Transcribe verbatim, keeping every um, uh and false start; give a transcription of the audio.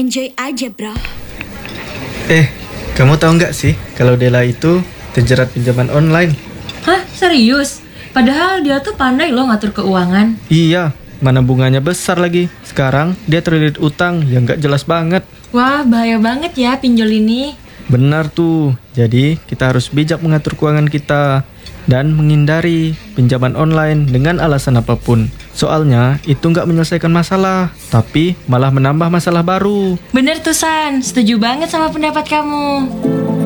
enjoy aja, bro. Eh, kamu tahu nggak sih kalau Dela itu terjerat pinjaman online? Hah? Serius? Padahal dia tuh pandai loh ngatur keuangan. Iya, mana bunganya besar lagi. Sekarang dia terlilit utang yang nggak jelas banget. Wah, bahaya banget ya pinjol ini. Benar tuh, jadi kita harus bijak mengatur keuangan kita dan menghindari pinjaman online dengan alasan apapun. Soalnya itu nggak menyelesaikan masalah, tapi malah menambah masalah baru. Bener tuh San, setuju banget sama pendapat kamu.